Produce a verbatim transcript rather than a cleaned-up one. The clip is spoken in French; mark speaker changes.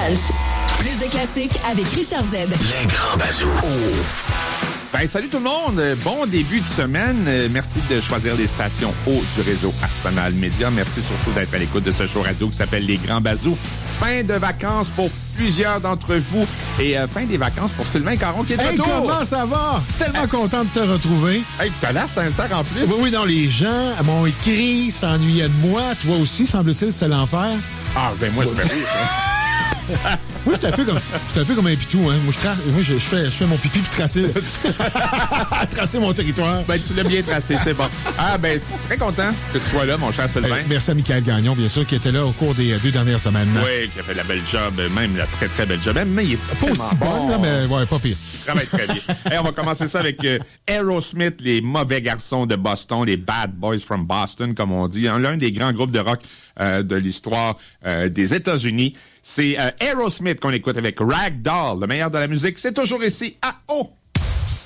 Speaker 1: Lunch. Plus de classiques avec Richard Z.
Speaker 2: Les grands bazous. Oh.
Speaker 3: Ben, salut tout le monde. Bon début de semaine. Merci de choisir les stations haut du réseau Arsenal Média. Merci surtout d'être à l'écoute de ce show radio qui s'appelle Les Grands Bazous. Fin de vacances pour plusieurs d'entre vous et euh, fin des vacances pour Sylvain Caron qui est de
Speaker 4: hey,
Speaker 3: retour.
Speaker 4: Comment ça va? Tellement hey. content de te retrouver.
Speaker 3: Hey, t'as l'air sincère en plus.
Speaker 4: Oui, oui, non, les gens m'ont écrit, s'ennuyaient de moi. Toi aussi, semble-t-il, c'était l'enfer.
Speaker 3: Ah, ben moi, je peux rire.
Speaker 4: Moi, j'étais un peu comme, j'étais un peu comme un pitou, hein. Moi, je, tra- moi, je, je, fais, je fais mon pipi puis tracer, tracer mon territoire.
Speaker 3: Ben, tu l'as bien tracé, c'est bon. Ah, ben, très content que tu sois là, mon cher Sylvain.
Speaker 4: Hey, merci à Michael Gagnon, bien sûr, qui était là au cours des deux dernières semaines.
Speaker 3: Oui, qui a fait la belle job, même la très, très belle job. Même, mais il est
Speaker 4: pas aussi bon, bon là, mais ouais, pas pire.
Speaker 3: Il travaille très bien. Hey, on va commencer ça avec euh, Aerosmith, les mauvais garçons de Boston, les Bad Boys from Boston, comme on dit. L'un des grands groupes de rock euh, de l'histoire euh, des États-Unis. C'est euh, Aerosmith qu'on écoute avec Rag Doll, le meilleur de la musique. C'est toujours ici à O.